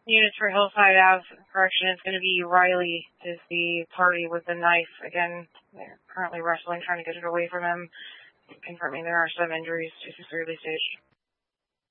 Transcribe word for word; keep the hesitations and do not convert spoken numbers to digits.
Units for Hillside Ave, correction, it's going to be Riley is the party with the knife. Again, they're currently wrestling, trying to get it away from him, confirming there are some injuries to severely staged.